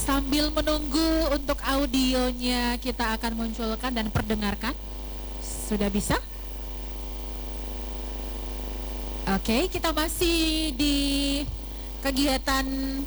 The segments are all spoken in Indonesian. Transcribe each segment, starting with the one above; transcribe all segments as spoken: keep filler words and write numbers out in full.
Sambil menunggu untuk audionya kita akan munculkan dan perdengarkan. Sudah bisa? Oke, kita masih di kegiatan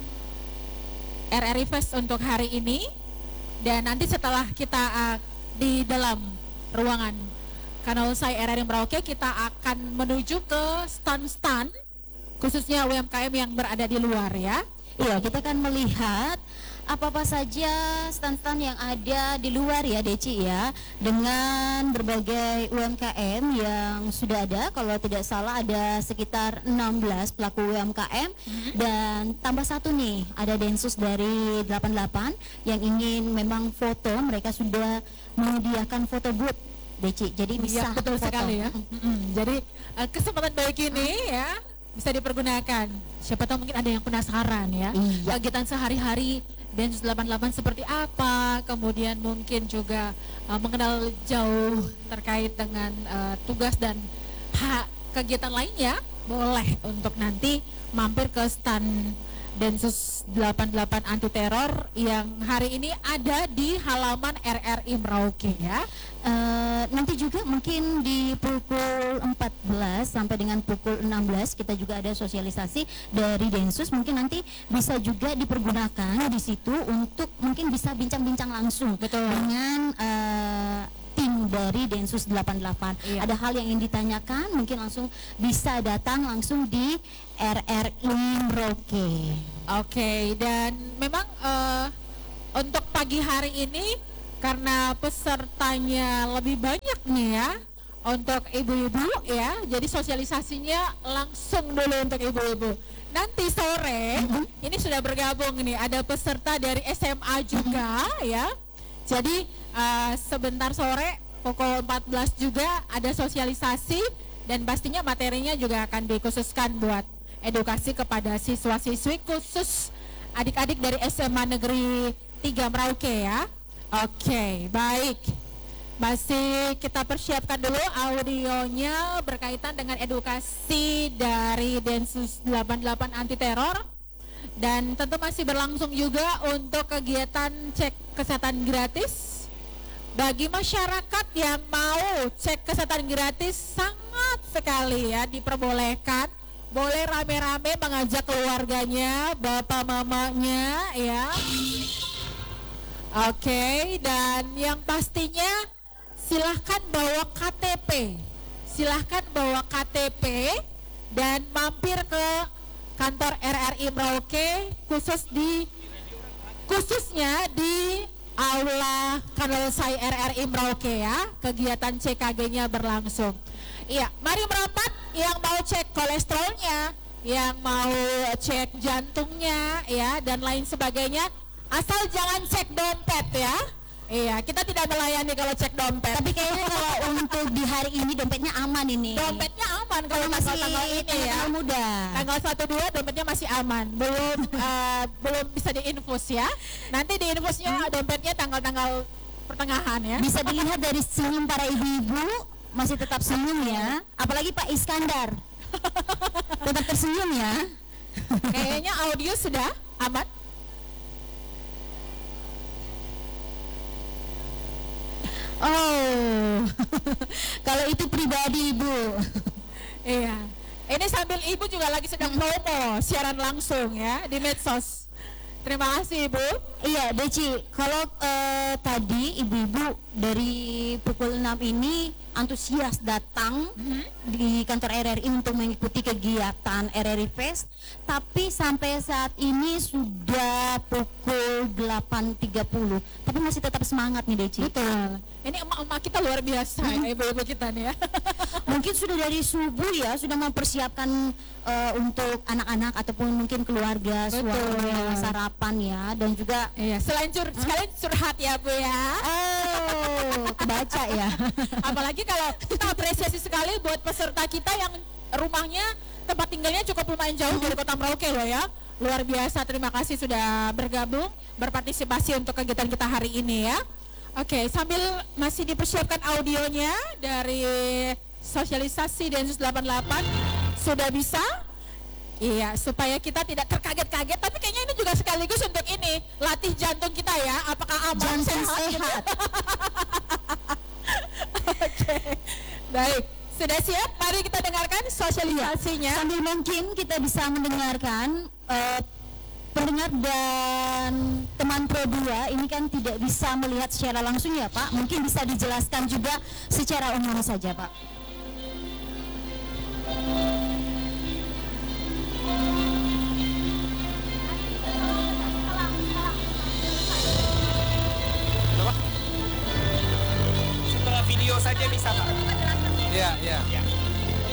R R I Fest untuk hari ini. Dan nanti setelah kita uh, di dalam ruangan Kanal Sai R R I Merauke, kita akan menuju ke stand-stand khususnya U M K M yang berada di luar ya. Iya, kita akan melihat apa-apa saja stand-stand yang ada di luar ya Deci ya, dengan berbagai U M K M yang sudah ada. Kalau tidak salah ada sekitar enam belas pelaku U M K M hmm. dan tambah satu nih, ada Densus dari delapan puluh delapan yang ingin memang foto. Mereka sudah menyediakan foto booth Deci, jadi bisa ya, betul foto. sekali ya. Mm-hmm. Jadi uh, kesempatan baik ini ya bisa dipergunakan. Siapa tahu mungkin ada yang penasaran ya, iya. kegiatan sehari-hari Densus delapan puluh delapan seperti apa, kemudian mungkin juga uh, mengenal jauh terkait dengan uh, tugas dan hak kegiatan lainnya, boleh untuk nanti mampir ke stand Densus delapan puluh delapan anti teror yang hari ini ada di halaman R R I Merauke ya. Uh, nanti juga mungkin di pukul empat belas sampai dengan pukul enam belas kita juga ada sosialisasi dari Densus, mungkin nanti bisa juga dipergunakan di situ untuk mungkin bisa bincang-bincang langsung betul dengan uh, tim dari Densus delapan puluh delapan. Iya. Ada hal yang ingin ditanyakan, mungkin langsung bisa datang langsung di R R I Merauke. Oke, okay, dan memang uh, untuk pagi hari ini karena pesertanya lebih banyak nih ya untuk ibu-ibu ya, jadi sosialisasinya langsung dulu untuk ibu-ibu. Nanti sore mm-hmm. ini sudah bergabung nih, ada peserta dari S M A juga mm-hmm. ya. Jadi uh, sebentar sore pukul empat belas juga ada sosialisasi dan pastinya materinya juga akan dikhususkan buat edukasi kepada siswa-siswi khusus adik-adik dari S M A Negeri tiga Merauke ya. Oke, okay, baik. Masih kita persiapkan dulu audionya berkaitan dengan edukasi dari Densus delapan puluh delapan anti teror. Dan tentu masih berlangsung juga untuk kegiatan cek kesehatan gratis. Bagi masyarakat yang mau cek kesehatan gratis sangat sekali ya diperbolehkan. Boleh rame-rame mengajak keluarganya, bapak mamanya ya. Oke, okay, dan yang pastinya silahkan bawa K T P, silahkan bawa K T P dan mampir ke kantor R R I Merauke khusus di khususnya di Aula Kanal Sai R R I Merauke ya, kegiatan C K G-nya berlangsung. Iya, mari merapat yang mau cek kolesterolnya, yang mau cek jantungnya ya dan lain sebagainya. Asal jangan cek dompet ya. Iya, kita tidak melayani kalau cek dompet. Tapi kayaknya kalau untuk di hari ini dompetnya aman ini. Dompetnya aman kalau masih tanggal ini ya. Muda. Tanggal satu dua dompetnya masih aman. Belum uh, belum bisa diinfus ya. Nanti diinfusnya hmm. dompetnya tanggal-tanggal pertengahan ya. Bisa dilihat dari senyum para ibu-ibu, masih tetap senyum ya. Apalagi Pak Iskandar. Tetap tersenyum ya. Kayaknya audio sudah aman. Oh, kalau itu pribadi Ibu. Iya, ini sambil Ibu juga lagi sedang promo siaran langsung ya di medsos. Terima kasih Ibu. Iya Deci, kalau uh, tadi ibu-ibu dari pukul enam ini antusias datang mm-hmm. di kantor R R I untuk mengikuti kegiatan R R I Fest, tapi sampai saat ini sudah pukul delapan tiga puluh, tapi masih tetap semangat nih Deci. Betul. Ini emak-emak kita luar biasa hmm. ya, ibu-ibu kita nih ya. Mungkin sudah dari subuh ya, sudah mempersiapkan uh, untuk anak-anak ataupun mungkin keluarga, suami, sarapan ya, dan juga iya, selain cur, huh? sekalian curhat ya Bu ya. Oh, kebaca ya. Apalagi kalau kita apresiasi sekali buat peserta kita yang rumahnya, tempat tinggalnya cukup lumayan jauh hmm. dari Kota Merauke loh ya. Luar biasa, terima kasih sudah bergabung, berpartisipasi untuk kegiatan kita hari ini ya. Oke, okay, sambil masih dipersiapkan audionya dari sosialisasi Densus delapan puluh delapan, sudah bisa Iya, supaya kita tidak terkaget-kaget. Tapi kayaknya ini juga sekaligus untuk ini latih jantung kita ya. Apakah aman, Jantung sehat? gitu? sehat. Oke, baik. Sudah siap? Mari kita dengarkan sosialisasinya. Sambil mungkin kita bisa mendengarkan eh, pendengar dan teman Pro dua ini kan tidak bisa melihat secara langsung ya Pak. Mungkin bisa dijelaskan juga secara umum saja Pak.